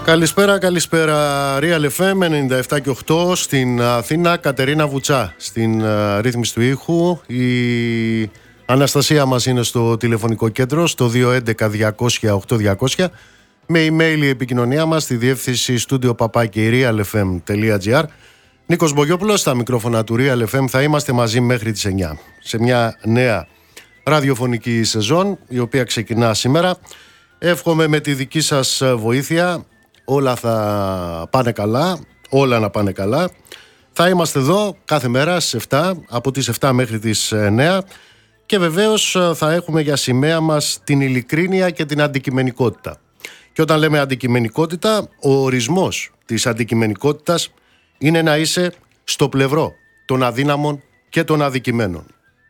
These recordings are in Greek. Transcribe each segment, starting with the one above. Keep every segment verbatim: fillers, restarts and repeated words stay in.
Καλησπέρα, καλησπέρα. Real εφ εμ ενενήντα επτά και οκτώ στην Αθήνα. Κατερίνα Βουτσά στην uh, ρύθμιση του ήχου. Η Αναστασία μας είναι στο τηλεφωνικό κέντρο στο δύο έντεκα διακόσια οκτώ διακόσια. Με email η επικοινωνία μας στη διεύθυνση studio παπάκι real εφ εμ τελεία τζι άρ. Νίκος Μπογιόπουλος στα μικρόφωνα του Real εφ εμ. Θα είμαστε μαζί μέχρι τις εννιά σε μια νέα ραδιοφωνική σεζόν η οποία ξεκινά σήμερα. Εύχομαι με τη δική σας βοήθεια όλα θα πάνε καλά, όλα να πάνε καλά. Θα είμαστε εδώ κάθε μέρα στις επτά, από τις επτά μέχρι τις εννιά και βεβαίως θα έχουμε για σημαία μας την ειλικρίνεια και την αντικειμενικότητα. Και όταν λέμε αντικειμενικότητα, ο ορισμός της αντικειμενικότητας είναι να είσαι στο πλευρό των αδύναμων και των αδικημένων.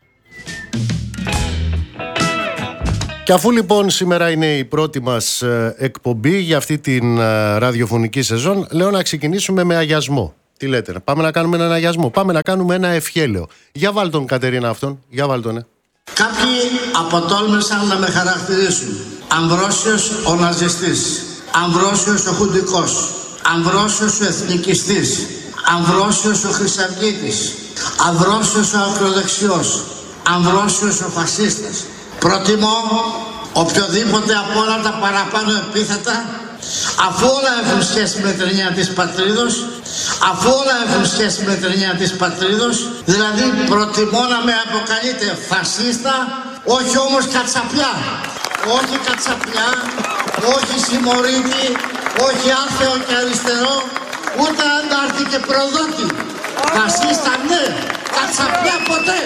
Και αφού λοιπόν σήμερα είναι η πρώτη μας εκπομπή για αυτή την ραδιοφωνική σεζόν, λέω να ξεκινήσουμε με αγιασμό. Τι λέτε, πάμε να κάνουμε έναν αγιασμό, πάμε να κάνουμε ένα ευχέλαιο. Για βάλ' τον, Κατερίνα, αυτόν, για βάλ' τον, ε. Κάποιοι αποτόλμησαν να με χαρακτηρίσουν Αμβρόσιος ο ναζιστής, Αμβρόσιος ο χουντικός, Αμβρόσιος ο εθνικιστής, Αμβρόσιος ο χρυσαυγίτης, Αμβρόσιος ο ακροδεξιός, Αμβρόσιος ο φασίστας. Προτιμώ οποιοδήποτε από όλα τα παραπάνω επίθετα, αφού όλα έχουν σχέση με την έννοια της πατρίδος, αφού όλα έχουν σχέση με την έννοια της πατρίδος, δηλαδή προτιμώ να με αποκαλείτε φασίστα, όχι όμως κατσαπιά, όχι κατσαπιά, όχι συμμορίτη, όχι άθεο και αριστερό, ούτε αντάρτη και προδότη. Φασίστα ναι, κατσαπιά ποτέ.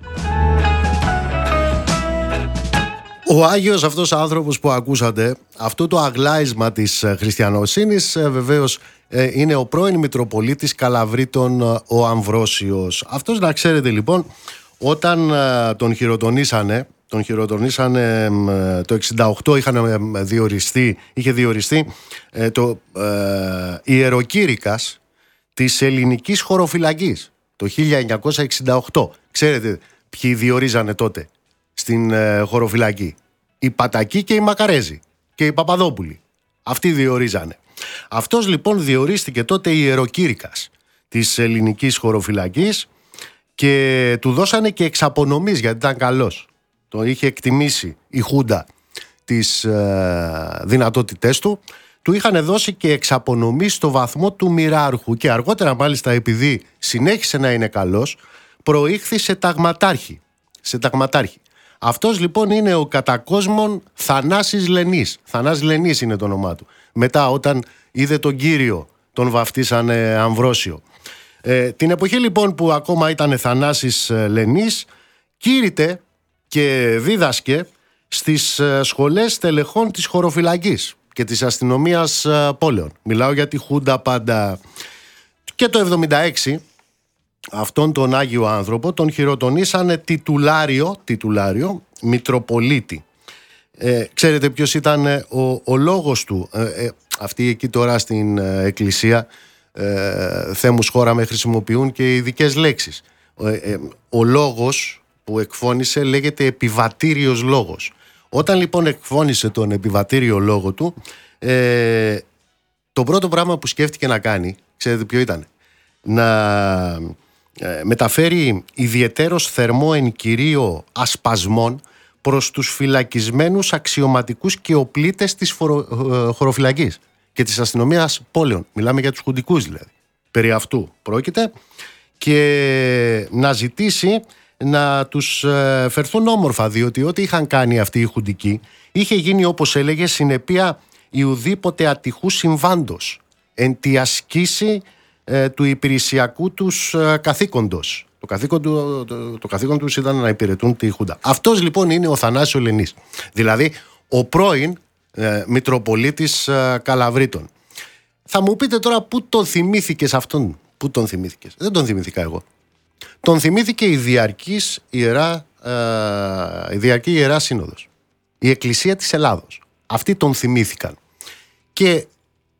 Ο Άγιος αυτός άνθρωπος που ακούσατε, αυτό το αγλάισμα της χριστιανοσύνης, βεβαίως είναι ο πρώην Μητροπολίτης Καλαβρίτων, ο Αμβρόσιος. Αυτός, να ξέρετε λοιπόν, όταν τον χειροτονήσανε, τον χειροτονήσανε το εξήντα οκτώ, είχαν διοριστεί, είχε διοριστεί το ε, ιεροκήρυκας της ελληνικής χωροφυλακής το χίλια εννιακόσια εξήντα οκτώ. Ξέρετε ποιοι διορίζανε τότε στην ε, χωροφυλακή? Οι Πατακοί και οι Μακαρέζοι και οι Παπαδόπουλοι. Αυτοί διορίζανε. Αυτός λοιπόν διορίστηκε τότε ιεροκήρυκας της ελληνικής χωροφυλακής και του δώσανε και εξαπονομής γιατί ήταν καλός. Το είχε εκτιμήσει η Χούντα τις ε, δυνατότητές του. Του είχαν δώσει και εξαπονομή στο βαθμό του μοιράρχου και αργότερα μάλιστα, επειδή συνέχισε να είναι καλός, προήχθη σε ταγματάρχη. Σε ταγματάρχη. Αυτός λοιπόν είναι ο κατακόσμων Θανάσης Λενής. Θανάσης Λενής είναι το όνομά του. Μετά όταν είδε τον Κύριο τον βαφτίσανε Αμβρόσιο. Ε, την εποχή λοιπόν που ακόμα ήταν Θανάσης Λενής, κήρυτε και δίδασκε στις σχολές τελεχών της χωροφυλακής και της αστυνομίας πόλεων. Μιλάω για τη Χούντα πάντα. Και το εβδομήντα έξι αυτόν τον Άγιο άνθρωπο τον χειροτονήσανε τιτουλάριο, τιτουλάριο Μητροπολίτη. Ε, ξέρετε ποιος ήταν ο, ο λόγος του? Ε, ε, αυτοί εκεί τώρα στην ε, εκκλησία ε, θέμους χώρα με χρησιμοποιούν και ειδικές λέξεις. Ε, ε, ο λόγος που εκφώνησε λέγεται επιβατήριος λόγος. Όταν λοιπόν εκφώνησε τον επιβατήριο λόγο του, ε, το πρώτο πράγμα που σκέφτηκε να κάνει, ξέρετε ποιο ήταν? Να μεταφέρει ιδιαιτέρως θερμό εν κυρίω ασπασμών προς τους φυλακισμένους αξιωματικούς και οπλίτες της φορο, ε, χωροφυλακής και της αστυνομίας πόλεων. Μιλάμε για τους χουντικούς δηλαδή. Περί αυτού πρόκειται, και να ζητήσει να τους ε, φερθούν όμορφα, διότι ό,τι είχαν κάνει αυτοί οι χουντικοί είχε γίνει, όπως έλεγε, συνεπία ιουδήποτε ατυχού συμβάντος εν τη ασκήση του υπηρεσιακού τους καθήκοντος. Το καθήκον, του, το, το καθήκον τους ήταν να υπηρετούν τη Χούντα. Αυτός λοιπόν είναι ο Θανάσιος Λενής. Δηλαδή ο πρώην ε, Μητροπολίτης ε, Καλαβρίτων. Θα μου πείτε τώρα πού τον θυμήθηκες αυτόν? Πού τον θυμήθηκες? Δεν τον θυμήθηκα εγώ. Τον θυμήθηκε η διαρκής ιερά, ε, η διαρκή ιερά σύνοδος. Η Εκκλησία της Ελλάδος. Αυτοί τον θυμήθηκαν. Και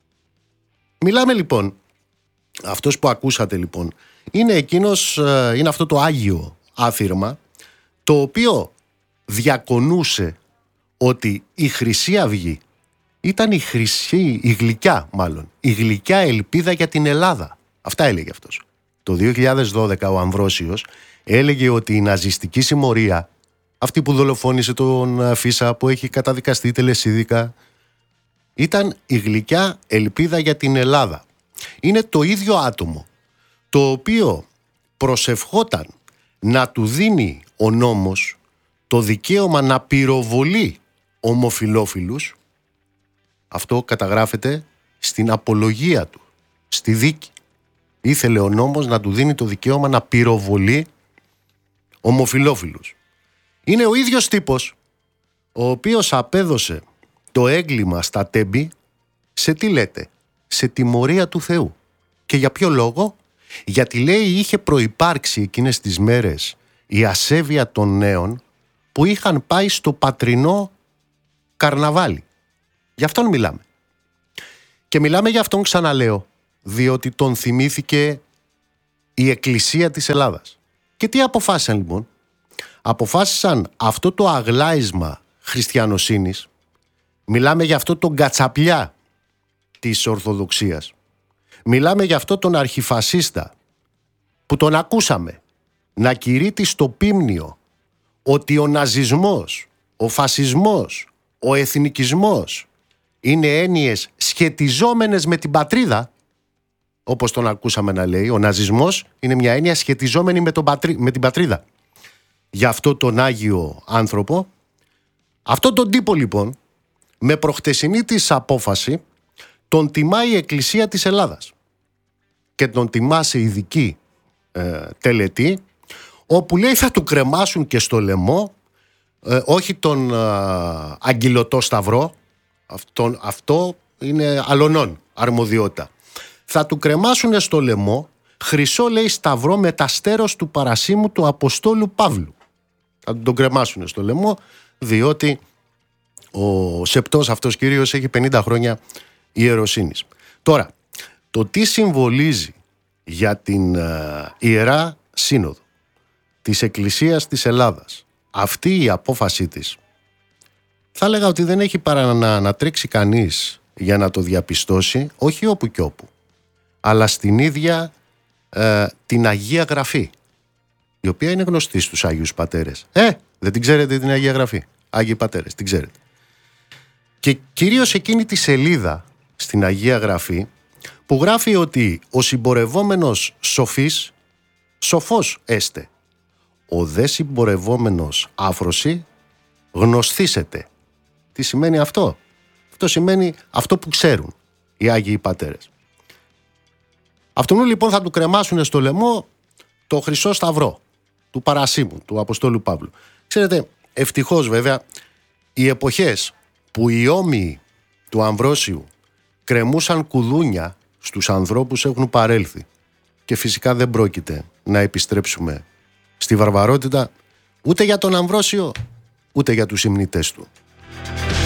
μιλάμε λοιπόν, αυτός που ακούσατε λοιπόν είναι εκείνος, είναι αυτό το Άγιο άφηρμα το οποίο διακονούσε ότι η Χρυσή Αυγή ήταν η χρυσή, η γλυκιά μάλλον, η γλυκιά ελπίδα για την Ελλάδα. Αυτά έλεγε αυτός. Το δύο χιλιάδες δώδεκα ο Αμβρόσιος έλεγε ότι η ναζιστική συμμορία, αυτή που δολοφόνησε τον Φίσα, που έχει καταδικαστεί τελεσίδικα, ήταν η γλυκιά ελπίδα για την Ελλάδα. Είναι το ίδιο άτομο το οποίο προσευχόταν να του δίνει ο νόμος το δικαίωμα να πυροβολεί ομοφυλόφιλους. Αυτό καταγράφεται στην απολογία του, στη δίκη. Ήθελε ο νόμος να του δίνει το δικαίωμα να πυροβολεί ομοφυλόφιλους. Είναι ο ίδιος τύπος ο οποίος απέδωσε το έγκλημα στα Τέμπη σε τι λέτε, σε τιμωρία του Θεού. Και για ποιο λόγο? Γιατί λέει είχε προϋπάρξει εκείνες τις μέρες η ασέβεια των νέων που είχαν πάει στο πατρινό καρναβάλι. Γι' αυτόν μιλάμε. Και μιλάμε για αυτόν, ξαναλέω, διότι τον θυμήθηκε η Εκκλησία της Ελλάδας. Και τι αποφάσισαν λοιπόν? Αποφάσισαν αυτό το αγλάισμα χριστιανοσύνης, μιλάμε για αυτό τον κατσαπλιά της Ορθοδοξίας, μιλάμε για αυτό τον αρχιφασίστα που τον ακούσαμε να κηρύττει στο Πίμνιο ότι ο ναζισμός, ο φασισμός, ο εθνικισμός είναι έννοιες σχετιζόμενες με την πατρίδα, όπως τον ακούσαμε να λέει. Ο ναζισμός είναι μια έννοια σχετιζόμενη με, τον πατρί, με την πατρίδα. Για αυτό τον Άγιο άνθρωπο, αυτόν τον τύπο λοιπόν, με προχτεσινή της απόφαση, τον τιμά η Εκκλησία της Ελλάδας και τον τιμά σε ειδική ε, τελετή, όπου λέει θα του κρεμάσουν και στο λαιμό ε, όχι τον ε, αγγυλωτό σταυρό, αυτό, αυτό είναι αλωνών αρμοδιότητα, θα του κρεμάσουν στο λαιμό χρυσό, λέει, σταυρό με τα στέρος του παρασίμου του Αποστόλου Παύλου. Θα τον κρεμάσουν στο λαιμό, διότι ο σεπτός αυτός κύριος έχει πενήντα χρόνια ιεροσύνης. Τώρα, το τι συμβολίζει για την ε, Ιερά Σύνοδο της Εκκλησίας της Ελλάδας αυτή η απόφασή της, θα έλεγα ότι δεν έχει παρά να, να τρέξει κανείς για να το διαπιστώσει, όχι όπου και όπου, αλλά στην ίδια ε, την Αγία Γραφή, η οποία είναι γνωστή στους Άγιους Πατέρες. Ε, δεν την ξέρετε την Αγία Γραφή? Άγιοι Πατέρες, την ξέρετε. Και κυρίως εκείνη τη σελίδα στην Αγία Γραφή που γράφει ότι ο συμπορευόμενος σοφής, σοφός έστε. Ο δε συμπορευόμενος άφρωση, γνωστήσετε. Τι σημαίνει αυτό? Αυτό σημαίνει αυτό που ξέρουν οι Άγιοι Πατέρες. Αυτόν λοιπόν θα του κρεμάσουν στο λαιμό το χρυσό σταυρό του παρασίμου, του Αποστόλου Παύλου. Ξέρετε, ευτυχώς βέβαια, οι εποχές που οι όμοιοι του Αμβρόσιου κρεμούσαν κουδούνια στους ανθρώπους έχουν παρέλθει. Και φυσικά δεν πρόκειται να επιστρέψουμε στη βαρβαρότητα ούτε για τον Αμβρόσιο, ούτε για τους υμνητές του.